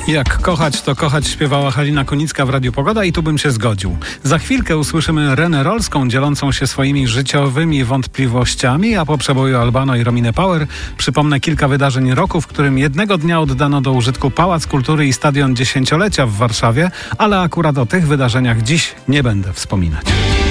Jak kochać, to kochać, śpiewała Halina Kunicka w Radiu Pogoda i tu bym się zgodził. Za chwilkę usłyszymy Renę Rolską dzielącą się swoimi życiowymi wątpliwościami, a po przeboju Albano i Rominy Power przypomnę kilka wydarzeń roku, w którym jednego dnia oddano do użytku Pałac Kultury i Stadion Dziesięciolecia w Warszawie, ale akurat o tych wydarzeniach dziś nie będę wspominać.